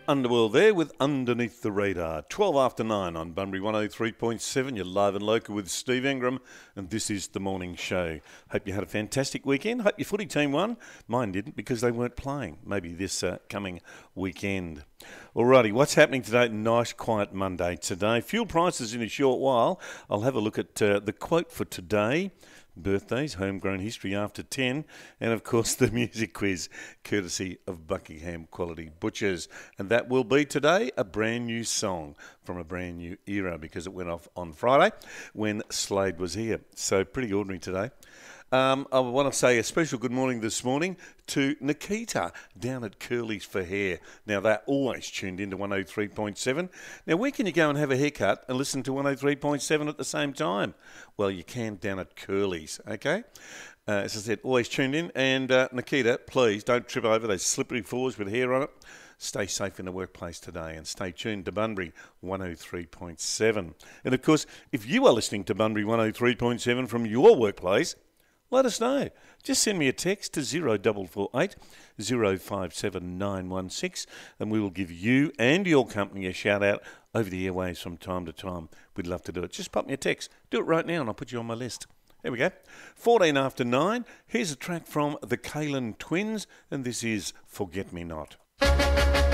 Underworld there with Underneath the Radar. 12 after 9 on Bunbury 103.7. You're live and local with Steve Ingram, and this is the morning show. Hope you had a fantastic weekend. Hope your footy team won. Mine didn't because they weren't playing. Maybe this coming weekend. Alrighty, what's happening today? Nice, quiet Monday today. Fuel prices in a short while. I'll have a look at the quote for today. Birthdays, homegrown history after 10, and of course the music quiz, courtesy of Buckingham Quality Butchers. And that will be today a brand new song from a brand new era because it went off on Friday when Slade was here. So pretty ordinary today. I want to say a special good morning this morning to Nikita down at Curly's for Hair. Now, they're always tuned into 103.7. Now, where can you go and have a haircut and listen to 103.7 at the same time? Well, you can down at Curly's, okay? As I said, always tuned in. And Nikita, please don't trip over those slippery floors with hair on it. Stay safe in the workplace today and stay tuned to Bunbury 103.7. And, of course, if you are listening to Bunbury 103.7 from your workplace, let us know. Just send me a text to 0448 057 916 and we will give you and your company a shout out over the airwaves from time to time. We'd love to do it. Just pop me a text. Do it right now and I'll put you on my list. There we go. 14 after 9. Here's a track from the Kalen Twins and this is Forget Me Not.